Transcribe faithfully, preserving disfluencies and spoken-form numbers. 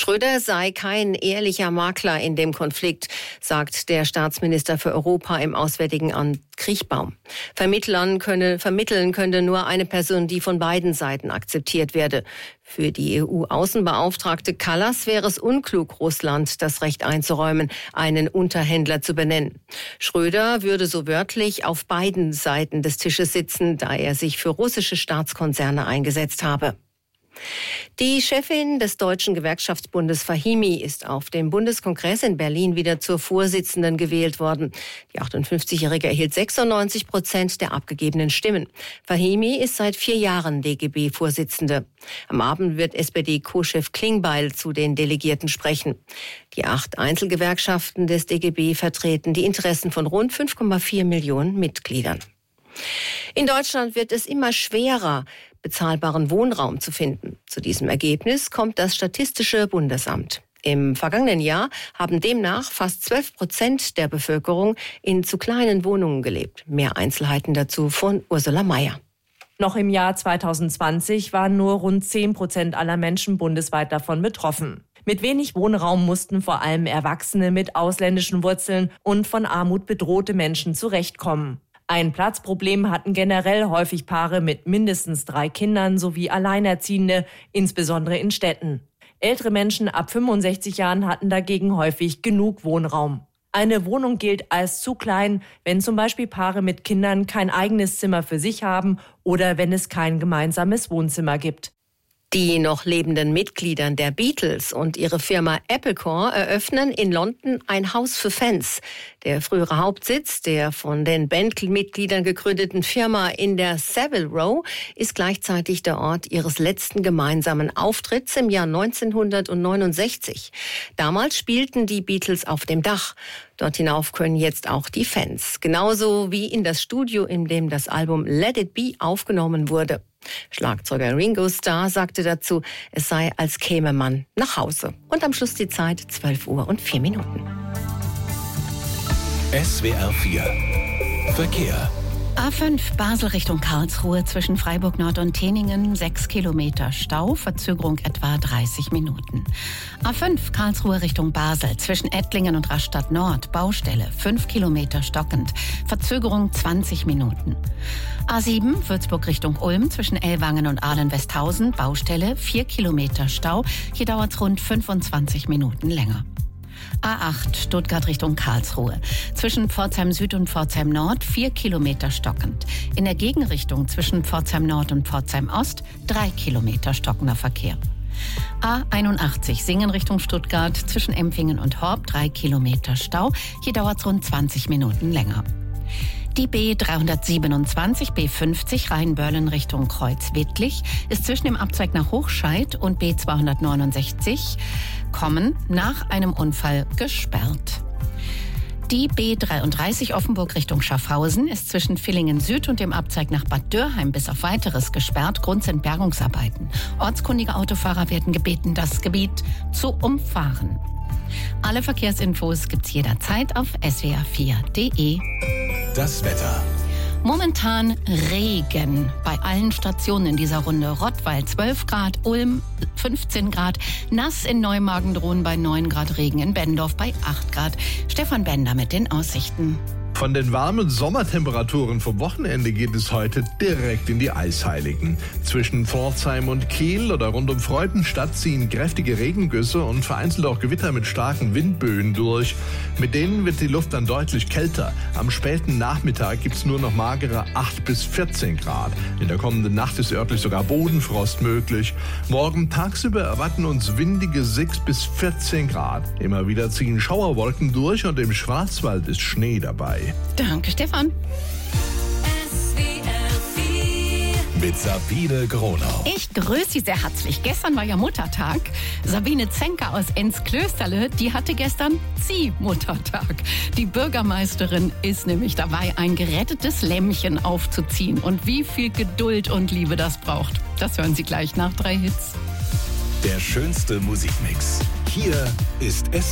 Schröder sei kein ehrlicher Makler in dem Konflikt, sagt der Staatsminister für Europa im Auswärtigen Amt Kriechbaum. Vermittlern könne, vermitteln könnte nur eine Person, die von beiden Seiten akzeptiert werde. Für die E U-Außenbeauftragte Kallas wäre es unklug, Russland das Recht einzuräumen, einen Unterhändler zu benennen. Schröder würde so wörtlich auf beiden Seiten des Tisches sitzen, da er sich für russische Staatskonzerne eingesetzt habe. Die Chefin des Deutschen Gewerkschaftsbundes Fahimi ist auf dem Bundeskongress in Berlin wieder zur Vorsitzenden gewählt worden. Die achtundfünfzigjährige erhielt sechsundneunzig Prozent der abgegebenen Stimmen. Fahimi ist seit vier Jahren D G B-Vorsitzende. Am Abend wird S P D-Co-Chef Klingbeil zu den Delegierten sprechen. Die acht Einzelgewerkschaften des D G B vertreten die Interessen von rund fünf Komma vier Millionen Mitgliedern. In Deutschland wird es immer schwerer, bezahlbaren Wohnraum zu finden. Zu diesem Ergebnis kommt das Statistische Bundesamt. Im vergangenen Jahr haben demnach fast zwölf Prozent der Bevölkerung in zu kleinen Wohnungen gelebt. Mehr Einzelheiten dazu von Ursula Mayer. Noch im Jahr zweitausendzwanzig waren nur rund zehn Prozent aller Menschen bundesweit davon betroffen. Mit wenig Wohnraum mussten vor allem Erwachsene mit ausländischen Wurzeln und von Armut bedrohte Menschen zurechtkommen. Ein Platzproblem hatten generell häufig Paare mit mindestens drei Kindern sowie Alleinerziehende, insbesondere in Städten. Ältere Menschen ab fünfundsechzig Jahren hatten dagegen häufig genug Wohnraum. Eine Wohnung gilt als zu klein, wenn zum Beispiel Paare mit Kindern kein eigenes Zimmer für sich haben oder wenn es kein gemeinsames Wohnzimmer gibt. Die noch lebenden Mitglieder der Beatles und ihre Firma Applecore eröffnen in London ein Haus für Fans. Der frühere Hauptsitz der von den Bandmitgliedern gegründeten Firma in der Savile Row ist gleichzeitig der Ort ihres letzten gemeinsamen Auftritts im Jahr neunzehnhundertneunundsechzig. Damals spielten die Beatles auf dem Dach. Dort hinauf können jetzt auch die Fans. Genauso wie in das Studio, in dem das Album Let It Be aufgenommen wurde. Schlagzeuger Ringo Starr sagte dazu, es sei, als käme man nach Hause. Und am Schluss die Zeit, zwölf Uhr und vier Minuten. S W R vier Verkehr. A fünf Basel Richtung Karlsruhe zwischen Freiburg Nord und Teningen, sechs Kilometer Stau, Verzögerung etwa dreißig Minuten. A fünf Karlsruhe Richtung Basel zwischen Ettlingen und Rastatt Nord, Baustelle, fünf Kilometer stockend, Verzögerung zwanzig Minuten. A sieben Würzburg Richtung Ulm zwischen Ellwangen und Ahlen-Westhausen, Baustelle, vier Kilometer Stau, hier dauert es rund fünfundzwanzig Minuten länger. A acht Stuttgart Richtung Karlsruhe. Zwischen Pforzheim Süd und Pforzheim Nord vier Kilometer stockend. In der Gegenrichtung zwischen Pforzheim Nord und Pforzheim Ost drei Kilometer stockender Verkehr. A einundachtzig Singen Richtung Stuttgart. Zwischen Empfingen und Horb drei Kilometer Stau. Hier dauert es rund zwanzig Minuten länger. Die B dreihundertsiebenundzwanzig B fünfzig Rheinbörlen Richtung Kreuz-Wittlich ist zwischen dem Abzweig nach Hochscheid und B zweihundertneunundsechzig Kommen nach einem Unfall gesperrt. Die B dreiunddreißig Offenburg Richtung Schaffhausen ist zwischen Villingen Süd und dem Abzweig nach Bad Dürheim bis auf Weiteres gesperrt. Grund sind Bergungsarbeiten. Ortskundige Autofahrer werden gebeten, das Gebiet zu umfahren. Alle Verkehrsinfos gibt's jederzeit auf S W R vier Punkt de. Das Wetter. Momentan Regen bei allen Stationen in dieser Runde. Rottweil zwölf Grad, Ulm fünfzehn Grad, nass in Neumagen drohen bei neun Grad, Regen in Bendorf bei acht Grad. Stefan Bender mit den Aussichten. Von den warmen Sommertemperaturen vom Wochenende geht es heute direkt in die Eisheiligen. Zwischen Pforzheim und Kiel oder rund um Freudenstadt ziehen kräftige Regengüsse und vereinzelt auch Gewitter mit starken Windböen durch. Mit denen wird die Luft dann deutlich kälter. Am späten Nachmittag gibt es nur noch magere acht bis vierzehn Grad. In der kommenden Nacht ist örtlich sogar Bodenfrost möglich. Morgen tagsüber erwarten uns windige sechs bis vierzehn Grad. Immer wieder ziehen Schauerwolken durch und im Schwarzwald ist Schnee dabei. Danke, Stefan. Mit Sabine Gronau. Ich grüße Sie sehr herzlich. Gestern war ja Muttertag. Sabine Zenker aus Enz-Klösterle, die hatte gestern Ziehmuttertag. Die Bürgermeisterin ist nämlich dabei, ein gerettetes Lämmchen aufzuziehen. Und wie viel Geduld und Liebe das braucht, das hören Sie gleich nach drei Hits. Der schönste Musikmix. Hier ist S